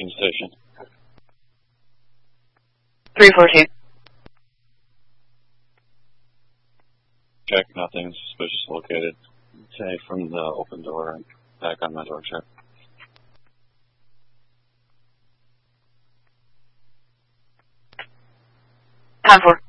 Union Station. 342. Check, nothing suspicious located. Say from the open door and back on my door check. 10-4.